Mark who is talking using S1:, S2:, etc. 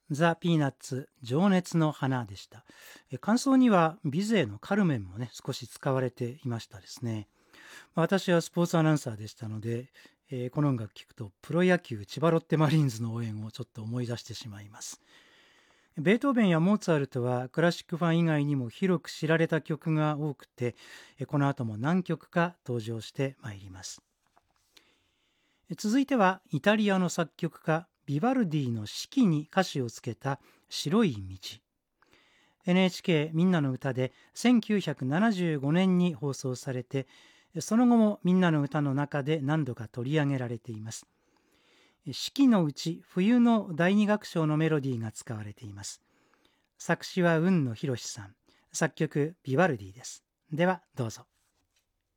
S1: ザ・ピーナッツ情熱の花でした。感想にはビゼーのカルメンもね少し使われていましたですね。私はスポーツアナウンサーでしたので、この音楽聴くとプロ野球千葉ロッテマリーンズの応援をちょっと思い出してしまいます。ベートーベンやモーツァルトはクラシックファン以外にも広く知られた曲が多くて、この後も何曲か登場してまいります。続いてはイタリアの作曲家ビバルディの四季に歌詞をつけた白い道。 NHK みんなの歌で1975年に放送されて、その後もみんなの歌の中で何度か取り上げられています。四季のうち冬の第二楽章のメロディーが使われています。作詞は海野博さん、作曲ビバルディです。ではどうぞ。